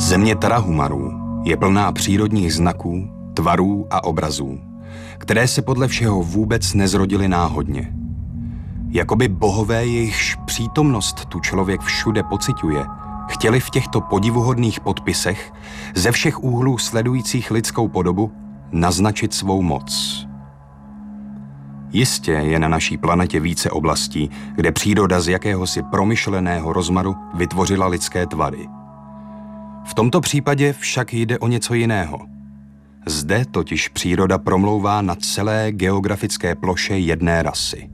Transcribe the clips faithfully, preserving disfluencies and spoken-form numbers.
Země Tarahumarů je plná přírodních znaků, tvarů a obrazů, které se podle všeho vůbec nezrodily náhodně. Jakoby bohové, jejichž přítomnost tu člověk všude pociťuje, chtěli v těchto podivuhodných podpisech ze všech úhlů sledujících lidskou podobu naznačit svou moc. Jistě je na naší planetě více oblastí, kde příroda z jakéhosi promyšleného rozmaru vytvořila lidské tvary. V tomto případě však jde o něco jiného. Zde totiž příroda promlouvá na celé geografické ploše jedné rasy.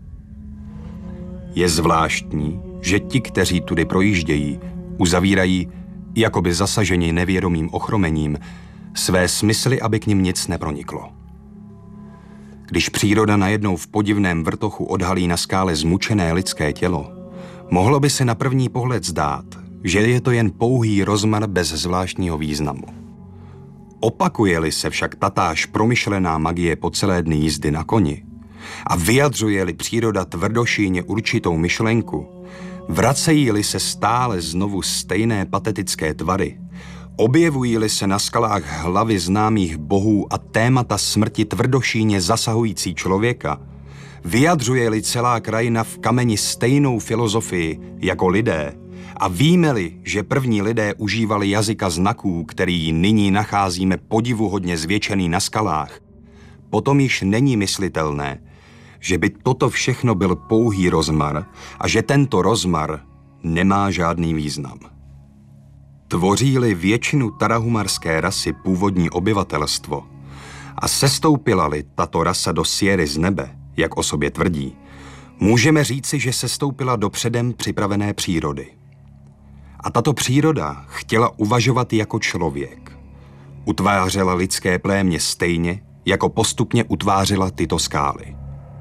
Je zvláštní, že ti, kteří tudy projíždějí, uzavírají, jakoby zasaženi nevědomým ochromením, své smysly, aby k nim nic neproniklo. Když příroda najednou v podivném vrtochu odhalí na skále zmučené lidské tělo, mohlo by se na první pohled zdát, že je to jen pouhý rozmar bez zvláštního významu. Opakuje-li se však tatáž promyšlená magie po celé dny jízdy na koni a vyjadřuje-li příroda tvrdošíjně určitou myšlenku, vracejí-li se stále znovu stejné patetické tvary, objevují-li se na skalách hlavy známých bohů a témata smrti tvrdošíjně zasahující člověka, vyjadřuje-li celá krajina v kameni stejnou filozofii jako lidé, a víme-li, že první lidé užívali jazyka znaků, který nyní nacházíme podivuhodně zvětšený na skalách, potom již není myslitelné, že by toto všechno byl pouhý rozmar a že tento rozmar nemá žádný význam. Tvoří-li většinu tarahumarské rasy původní obyvatelstvo a sestoupila-li tato rasa do Sierry z nebe, jak o sobě tvrdí, můžeme říci, že sestoupila do předem připravené přírody. A tato příroda chtěla uvažovat jako člověk. Utvářela lidské plémě stejně, jako postupně utvářela tyto skály.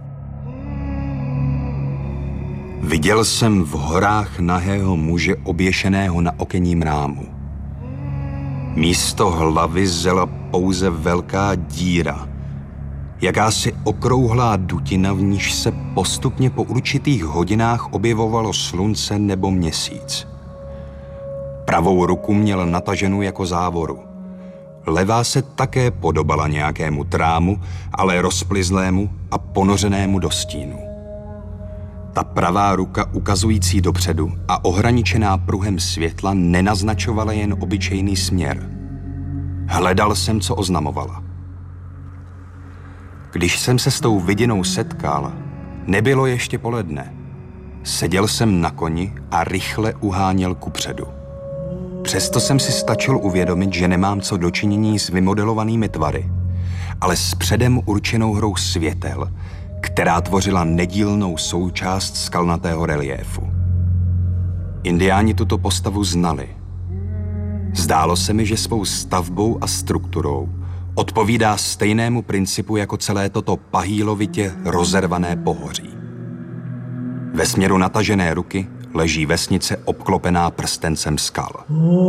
Viděl jsem v horách nahého muže oběšeného na okenním rámu. Místo hlavy zela pouze velká díra, jakási okrouhlá dutina, v níž se postupně po určitých hodinách objevovalo slunce nebo měsíc. Pravou ruku měl nataženou jako závoru. Levá se také podobala nějakému trámu, ale rozplyzlému a ponořenému do stínu. Ta pravá ruka ukazující dopředu a ohraničená pruhem světla nenaznačovala jen obyčejný směr. Hledal jsem, co oznamovala. Když jsem se s tou vidinou setkal, nebylo ještě poledne. Seděl jsem na koni a rychle uháněl kupředu. Přesto jsem si stačil uvědomit, že nemám co dočinění s vymodelovanými tvary, ale s předem určenou hrou světel, která tvořila nedílnou součást skalnatého reliéfu. Indiáni tuto postavu znali. Zdálo se mi, že svou stavbou a strukturou odpovídá stejnému principu jako celé toto pahýlovitě rozervané pohoří. Ve směru natažené ruky leží vesnice obklopená prstencem skal.